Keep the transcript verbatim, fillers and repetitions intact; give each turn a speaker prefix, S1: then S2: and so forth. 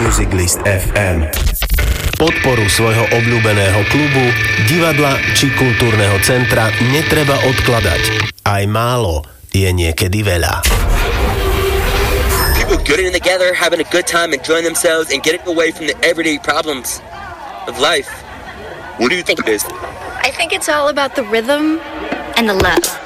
S1: Music List ef em. Podporu svojho obľúbeného klubu, divadla či kultúrneho centra netreba odkladať. Aj málo je niekedy veľa.
S2: People getting together, having a good time, enjoying themselves, and getting away from the everyday problems of life. What do you think it is?
S3: I think it's all about the rhythm and the love.